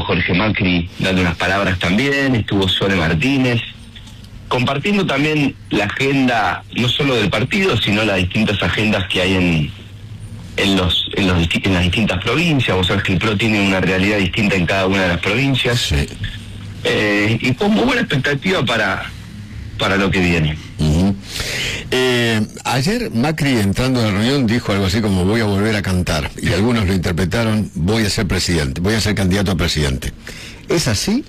Jorge Macri dando unas palabras también, estuvo Sole Martínez, compartiendo también la agenda, no solo del partido, sino las distintas agendas que hay en las distintas provincias. Vos sabés que el PRO tiene una realidad distinta en cada una de las provincias. Sí. Y con muy buena expectativa para lo que viene. Ayer Macri, entrando a la reunión, dijo algo así como: voy a volver a cantar, y algunos lo interpretaron: voy a ser presidente, voy a ser candidato a presidente. ¿Es así?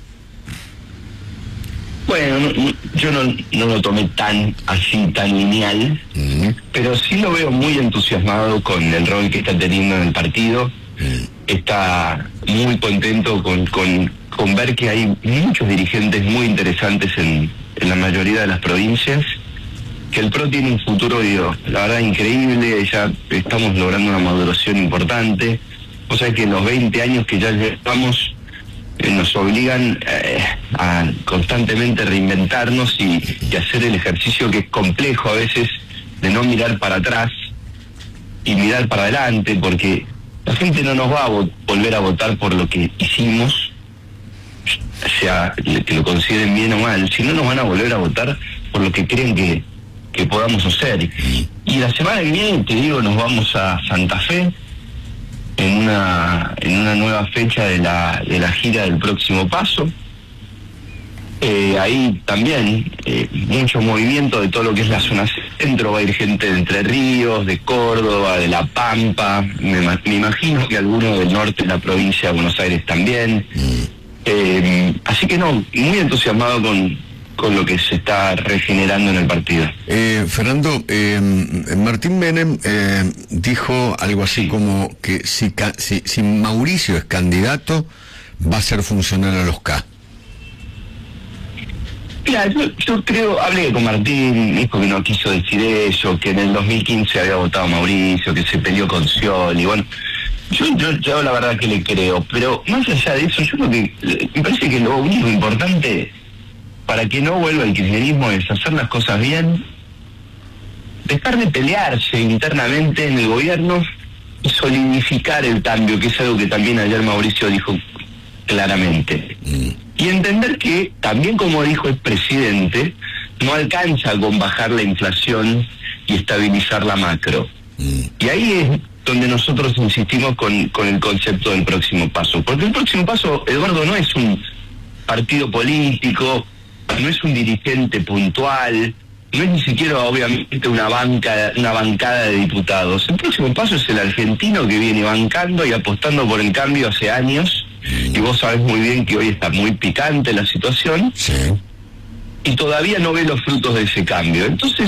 Bueno, yo no lo tomé tan lineal, pero sí lo veo muy entusiasmado con el rol que está teniendo en el partido. Está muy contento con ver que hay muchos dirigentes muy interesantes en la mayoría de las provincias, que el PRO tiene un futuro, la verdad, increíble. Ya estamos logrando una maduración importante. O sea que los 20 años que ya llevamos nos obligan a constantemente reinventarnos y hacer el ejercicio, que es complejo a veces, de no mirar para atrás y mirar para adelante, porque la gente no nos va a volver a votar por lo que hicimos, sea que lo consideren bien o mal, sino nos van a volver a votar por lo que creen que podamos hacer. Y la semana que viene, te digo, nos vamos a Santa Fe en una nueva fecha de la gira del próximo paso. Ahí también mucho movimiento de todo lo que es la zona centro. Va a ir gente de Entre Ríos, de Córdoba, de La Pampa, me imagino que algunos del norte de la provincia de Buenos Aires también. Así que no, muy entusiasmado con lo que se está regenerando en el partido. Fernando, Martín Menem dijo algo así como que si Mauricio es candidato, va a ser funcional a los K. Mira, yo creo, hablé con Martín, dijo que no quiso decir eso, que en el 2015 había votado Mauricio, que se peleó con Scioli, y bueno, yo la verdad que le creo, pero más allá de eso, yo creo que me parece que lo único importante para que no vuelva el kirchnerismo es hacer las cosas bien, dejar de pelearse internamente en el gobierno y solidificar el cambio, que es algo que también ayer Mauricio dijo claramente. Y entender que, también como dijo el presidente, no alcanza con bajar la inflación y estabilizar la macro. Y ahí es donde nosotros insistimos con el concepto del próximo paso. Porque el próximo paso, Eduardo, no es un partido político, no es un dirigente puntual, no es ni siquiera obviamente una bancada de diputados. El próximo paso es el argentino que viene bancando y apostando por el cambio hace años, y vos sabés muy bien que hoy está muy picante la situación, y todavía no ve los frutos de ese cambio. Entonces,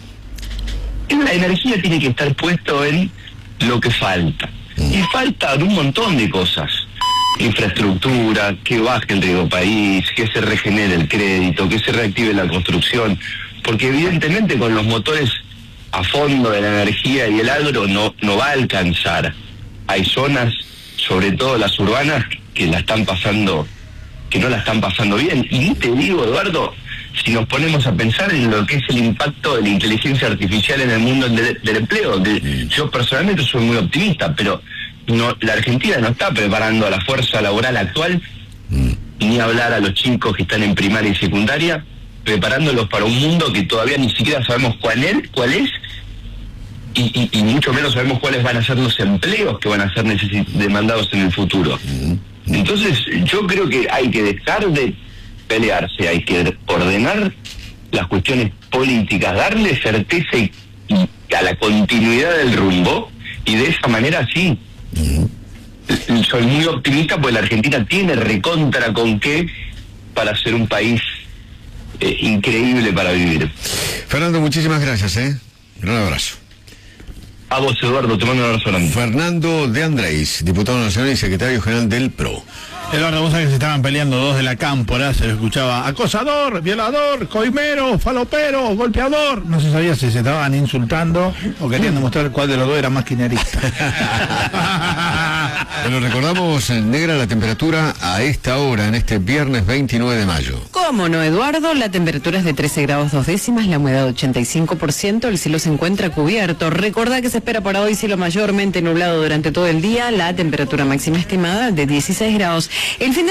la energía tiene que estar puesto en lo que falta, y faltan un montón de cosas: infraestructura, que baje el riesgo país, que se regenere el crédito, que se reactive la construcción, porque evidentemente con los motores a fondo de la energía y el agro no va a alcanzar. Hay zonas, sobre todo las urbanas, que no la están pasando bien. Y te digo, Eduardo, si nos ponemos a pensar en lo que es el impacto de la inteligencia artificial en el mundo del empleo, yo personalmente soy muy optimista, pero la Argentina no está preparando a la fuerza laboral actual, ni hablar a los chicos que están en primaria y secundaria, preparándolos para un mundo que todavía ni siquiera sabemos cuál es, y mucho menos sabemos cuáles van a ser los empleos que van a ser demandados en el futuro. Entonces yo creo que hay que dejar de pelearse, hay que ordenar las cuestiones políticas, darle certeza y a la continuidad del rumbo, y de esa manera sí. Soy muy optimista porque la Argentina tiene recontra con qué para ser un país increíble para vivir. Fernando, muchísimas gracias, gran abrazo. A vos, Eduardo, te mando un abrazo grande. Fernando de Andrés, diputado nacional y secretario general del PRO. Eduardo, vos sabés que se estaban peleando dos de la cámpora, se lo escuchaba: acosador, violador, coimero, falopero, golpeador. No se sabía si se estaban insultando o querían demostrar cuál de los dos era más kirchnerista. Bueno, recordamos, Negra, la temperatura a esta hora, en este viernes 29 de mayo. ¿Cómo no, Eduardo? La temperatura es de 13 grados 2 décimas, la humedad 85%, el cielo se encuentra cubierto. Recordá que se espera para hoy cielo mayormente nublado durante todo el día, la temperatura máxima estimada de 16 grados. El fin de